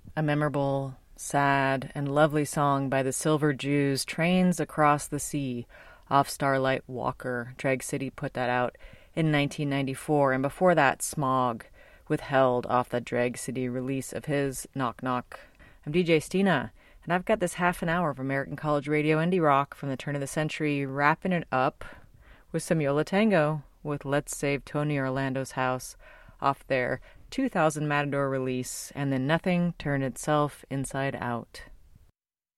A memorable, sad, and lovely song by the Silver Jews, Trains Across the Sea, off Starlight Walker. Drag City put that out in 1994, and before that, Smog, Withheld, off the Drag City release of his Knock Knock. I'm DJ Stina, and I've got this half an hour of American College Radio indie rock from the turn of the century, wrapping it up with some Yo La Tengo with Let's Save Tony Orlando's House off their 2000 Matador release, and then Nothing Turned Itself Inside Out.